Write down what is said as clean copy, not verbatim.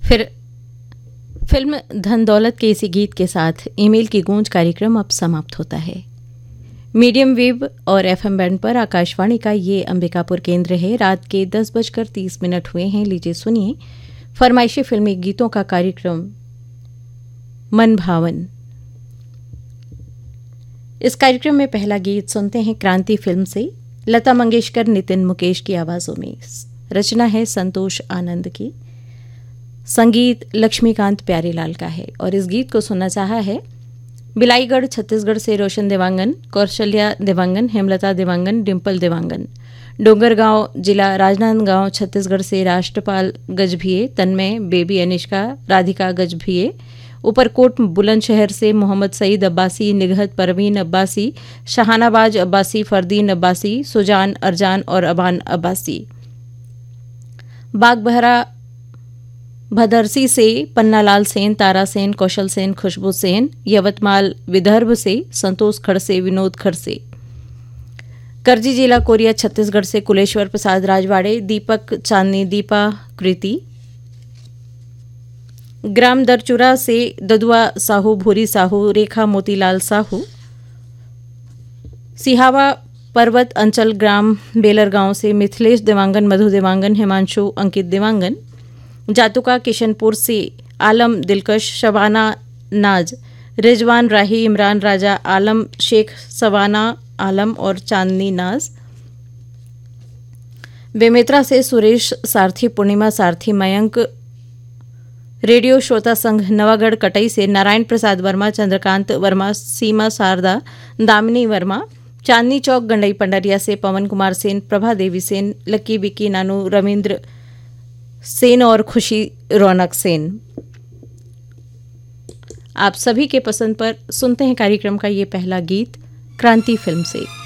फिर फिल्म धन दौलत के इसी गीत के साथ ईमेल की गूंज कार्यक्रम अब समाप्त होता है। मीडियम वेव और एफएम बैंड पर आकाशवाणी का ये अंबिकापुर केंद्र है। रात के 10:30 हुए हैं। लीजिए सुनिए फरमाइशी फिल्मी गीतों का कार्यक्रम मन भावन। इस कार्यक्रम में पहला गीत सुनते हैं क्रांति फिल्म से, लता मंगेशकर नितिन मुकेश की आवाज़ों में। रचना है संतोष आनंद की, संगीत लक्ष्मीकांत प्यारेलाल का है और इस गीत को सुनना चाहा है बिलाईगढ़ छत्तीसगढ़ से रोशन देवांगन, कौशल्या देवांगन, हेमलता देवांगन, डिम्पल देवांगन। डोंगरगांव जिला राजनांदगांव छत्तीसगढ़ से राष्ट्रपाल गजभिये, तन्मय, बेबी अनिष्का, राधिका गजभिये। ऊपरकोट बुलंदशहर से मोहम्मद सईद अब्बासी, निगहत परवीन अब्बासी, शहानाबाज अब्बासी, फरदीन अब्बासी, सुजान अरजान और अबान अब्बासी। बागबहरा भदरसी से पन्नालाल सेन, तारा सेन, कौशल सेन, खुशबू सेन। यवतमाल विदर्भ से संतोष खड़से, विनोद खड़से। करजी जिला कोरिया छत्तीसगढ़ से कुलेश्वर प्रसाद राजवाड़े, दीपक चांदनी, दीपा कृति। ग्राम दरचुरा से ददुआ साहू, भूरी साहू, रेखा मोतीलाल साहू। सिहावा पर्वत अंचल ग्राम बेलरगांव से मिथिलेश देवांगन, मधु देवांगन, हिमांशु अंकित देवांगन। जातुका किशनपुर से आलम दिलकश, शबाना नाज, रिजवान राही, इमरान राजा, आलम शेख, सवाना आलम और चांदनी नाज। बेमेतरा से सुरेश सारथी, पूर्णिमा सारथी, मयंक। रेडियो श्रोता संघ नवागढ़ कटई से नारायण प्रसाद वर्मा, चंद्रकांत वर्मा, सीमा शारदा, दामिनी वर्मा। चांदनी चौक गंडई पंडरिया से पवन कुमार सेन, प्रभा देवी सेन, लक्की बिक्की नानू, रविंद्र सेन और खुशी रौनक सेन। आप सभी के पसंद पर सुनते हैं कार्यक्रम का ये पहला गीत क्रांति फिल्म से।